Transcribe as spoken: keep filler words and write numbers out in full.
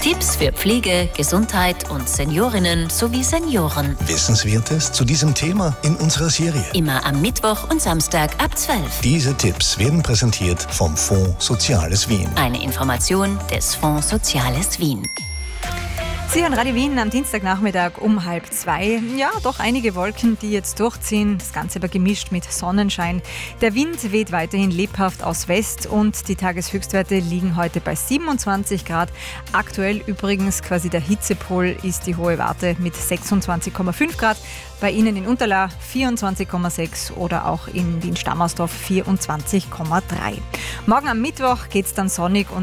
Tipps für Pflege, Gesundheit und Seniorinnen sowie Senioren. Wissenswertes zu diesem Thema in unserer Serie. Immer am Mittwoch und Samstag ab zwölf. Diese Tipps werden präsentiert vom Fonds Soziales Wien. Eine Information des Fonds Soziales Wien. Sie hören Radio Wien am Dienstagnachmittag um halb zwei. Ja, doch einige Wolken, die jetzt durchziehen. Das Ganze aber gemischt mit Sonnenschein. Der Wind weht weiterhin lebhaft aus West und die Tageshöchstwerte liegen heute bei siebenundzwanzig Grad. Aktuell übrigens quasi der Hitzepol ist die hohe Warte mit sechsundzwanzig Komma fünf Grad. Bei Ihnen in Unterlaa vierundzwanzig Komma sechs oder auch in Wien-Stammersdorf vierundzwanzig Komma drei. Morgen am Mittwoch geht es dann sonnig und